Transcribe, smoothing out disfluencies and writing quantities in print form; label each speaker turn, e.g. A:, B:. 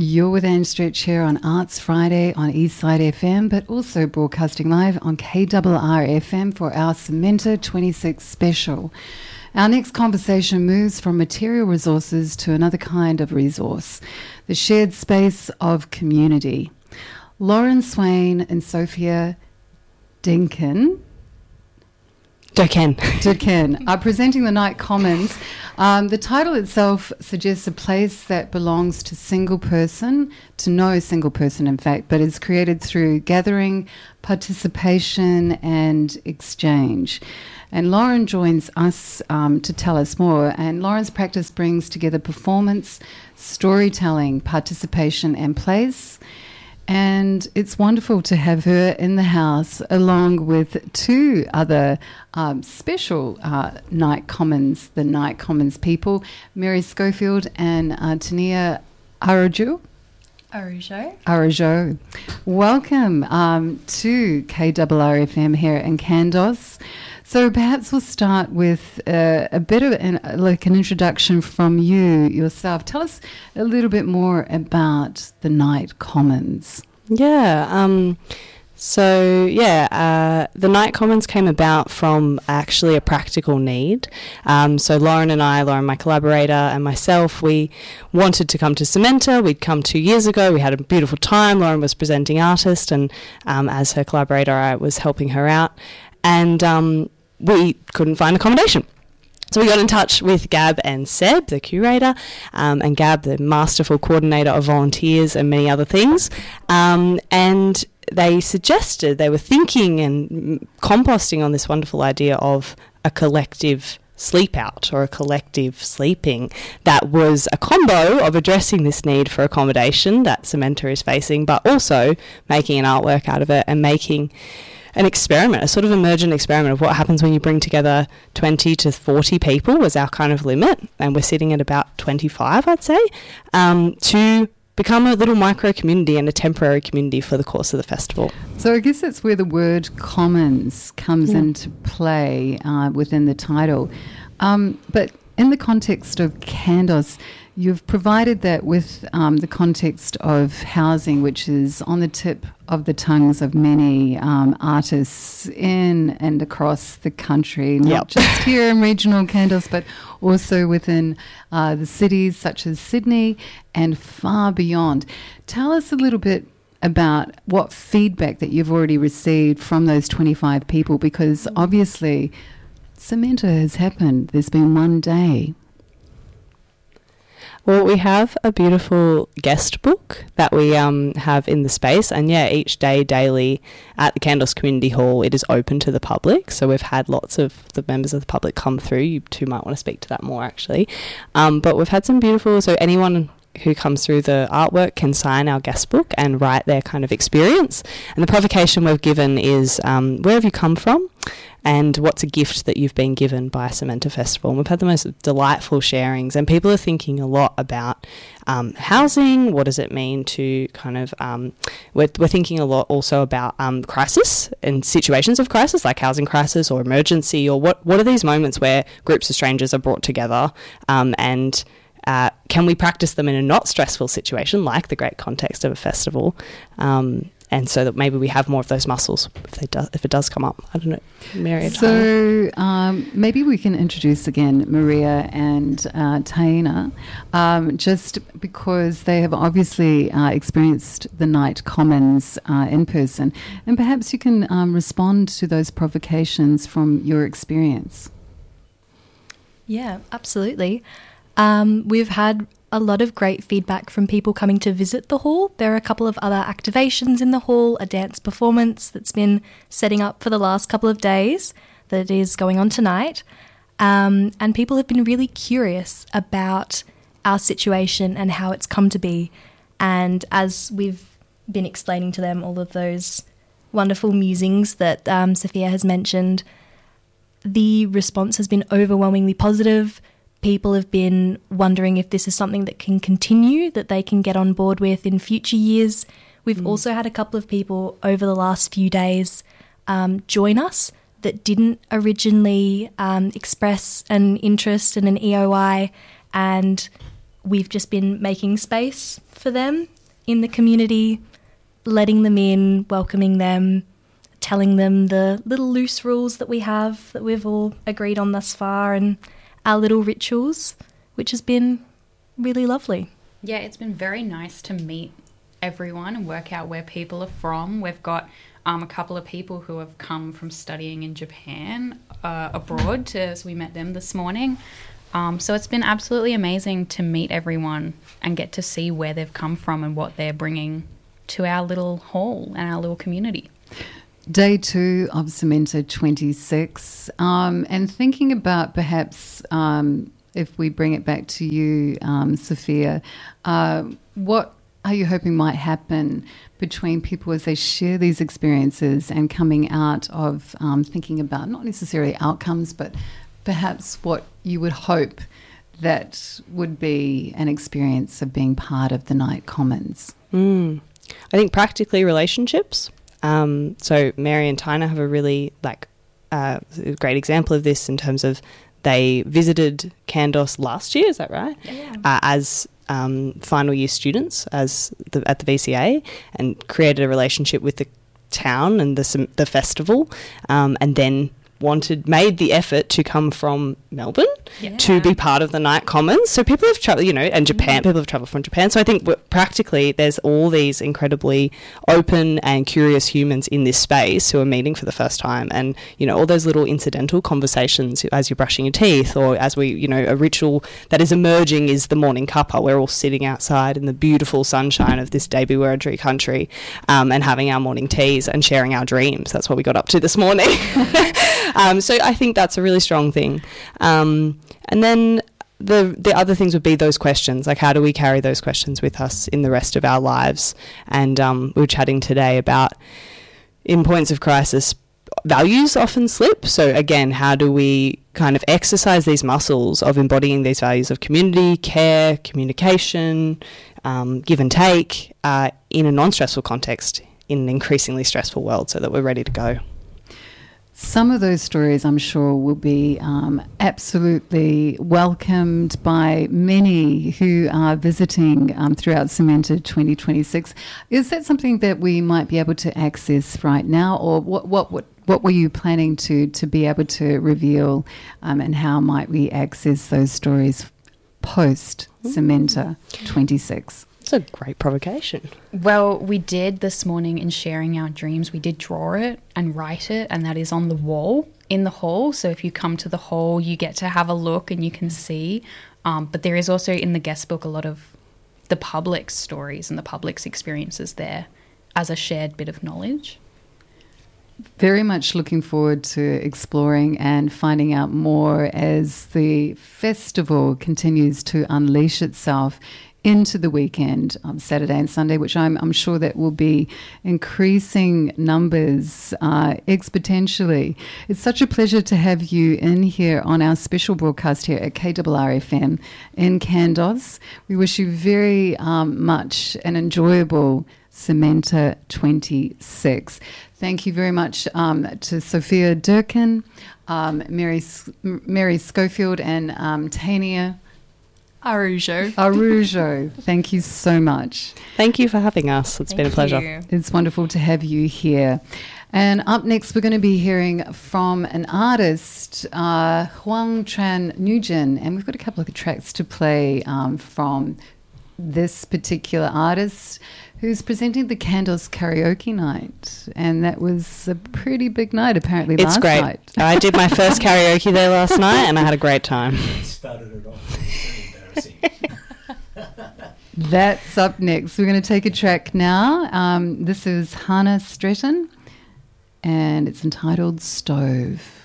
A: You're with Anne Stretch here on Arts Friday on Eastside FM, but also broadcasting live on KRR FM for our Cementa 26 special. Our next conversation moves from material resources to another kind of resource, the shared space of community. Lauren Swain and Sophia Duquesne are presenting the Night Commons. The title itself suggests a place that belongs to no single person in fact, but is created through gathering, participation and exchange. And Lauren joins us to tell us more. And Lauren's practice brings together performance, storytelling, participation and place. And it's wonderful to have her in the house along with two other special Night Commons, the Night Commons people, Mary Schofield and Tania Arajo. Welcome to KRR FM here in Kandos. So perhaps we'll start with a bit of an introduction from you yourself. Tell us a little bit more about the Night Commons.
B: The Night Commons came about from actually a practical need. So Lauren, my collaborator, and myself, we wanted to come to Cementa. We'd come 2 years ago. We had a beautiful time. Lauren was presenting artist, and as her collaborator, I was helping her out. And we couldn't find accommodation. So we got in touch with Gab and Seb, the curator, and Gab, the masterful coordinator of volunteers and many other things. And they were thinking and composting on this wonderful idea of a collective sleep out or a collective sleeping that was a combo of addressing this need for accommodation that Cementa is facing, but also making an artwork out of it and making an experiment, a sort of emergent experiment of what happens when you bring together 20 to 40 people was our kind of limit, and we're sitting at about 25, I'd say, to become a little micro community and a temporary community for the course of the festival.
A: So I guess that's where the word commons comes into play within the title. But in the context of Kandos, you've provided that with the context of housing, which is on the tip of the tongues of many artists in and across the country, not just here in regional Kandos, but also within the cities such as Sydney and far beyond. Tell us a little bit about what feedback that you've already received from those 25 people, because obviously Cementa has happened. There's been one day.
B: Well, we have a beautiful guest book that we have in the space, and each day, daily, at the Kandos Community Hall, it is open to the public. So we've had lots of the members of the public come through. You two might want to speak to that more, actually. But we've had some beautiful, so anyone who comes through the artwork can sign our guest book and write their kind of experience. And the provocation we've given is, where have you come from? And what's a gift that you've been given by Cementa Festival? And we've had the most delightful sharings, and people are thinking a lot about housing. What does it mean to kind of, we're thinking a lot also about crisis and situations of crisis, like housing crisis or emergency, or what are these moments where groups of strangers are brought together and can we practice them in a not stressful situation like the great context of a festival? And so that maybe we have more of those muscles if it does come up. I don't know, Mary.
A: So maybe we can introduce again Maria and Taina, just because they have obviously experienced the Night Commons in person, and perhaps you can respond to those provocations from your experience.
C: Yeah, absolutely. We've had a lot of great feedback from people coming to visit the hall. There are a couple of other activations in the hall, a dance performance that's been setting up for the last couple of days that is going on tonight. And people have been really curious about our situation and how it's come to be. And as we've been explaining to them all of those wonderful musings that Sophia has mentioned, the response has been overwhelmingly positive. People have been wondering if this is something that can continue, that they can get on board with in future years. We've also had a couple of people over the last few days join us that didn't originally express an interest in an EOI, and we've just been making space for them in the community, letting them in, welcoming them, telling them the little loose rules that we have that we've all agreed on thus far, and our little rituals, which has been really lovely.
D: Yeah, it's been very nice to meet everyone and work out where people are from. We've got a couple of people who have come from studying in Japan abroad, as we met them this morning. So it's been absolutely amazing to meet everyone and get to see where they've come from and what they're bringing to our little hall and our little community.
A: Day 2 of Samenta 26, and thinking about perhaps if we bring it back to you, Sophia, what are you hoping might happen between people as they share these experiences and coming out of thinking about not necessarily outcomes, but perhaps what you would hope that would be an experience of being part of the Night Commons?
B: I think practically relationships. So Mary and Tina have a really great example of this in terms of they visited Kandos last year, is that right?
C: Yeah.
B: As final year students at the VCA, and created a relationship with the town and the festival, and then made the effort to come from Melbourne to be part of the Night Commons. So people have travelled, and Japan, people have travelled from Japan. So I think practically there's all these incredibly open and curious humans in this space who are meeting for the first time. And, all those little incidental conversations as you're brushing your teeth, or as a ritual that is emerging is the morning cuppa. We're all sitting outside in the beautiful sunshine of this Debut Wiradjuri country, and having our morning teas and sharing our dreams. That's what we got up to this morning. So I think that's a really strong thing. And then the other things would be those questions, like how do we carry those questions with us in the rest of our lives? And we were chatting today about in points of crisis, values often slip. So again, how do we kind of exercise these muscles of embodying these values of community, care, communication, give and take in a non-stressful context in an increasingly stressful world, so that we're ready to go.
A: Some of those stories, I'm sure, will be absolutely welcomed by many who are visiting throughout Samenta 2026. Is that something that we might be able to access right now, or what were you planning to be able to reveal, and how might we access those stories post Samenta 26?
B: It's a great provocation.
D: Well, we did this morning in sharing our dreams. We did draw it and write it, and that is on the wall in the hall. So if you come to the hall, you get to have a look and you can see. But there is also in the guest book a lot of the public's stories and the public's experiences there as a shared bit of knowledge.
A: Very much looking forward to exploring and finding out more as the festival continues to unleash itself into the weekend on Saturday and Sunday, which I'm sure that will be increasing numbers exponentially. It's such a pleasure to have you in here on our special broadcast here at KRRFM in Kandos. We wish you very much an enjoyable Samenta 26. Thank you very much to Sophia Durkin, Mary Schofield, and Tania Arujo. Thank you so much.
B: Thank you for having us. It's been a pleasure.
A: It's wonderful to have you here. And up next, we're going to be hearing from an artist, Huang Tran Nugent, and we've got a couple of tracks to play from this particular artist who's presenting the Kandos Karaoke Night. And that was a pretty big night, apparently, last night.
B: It's great. I did my first karaoke there last night, and I had a great time.
E: Started it off. Very embarrassing.
A: That's up next. We're going to take a track now. This is Hannah Stretton, and it's entitled Stove.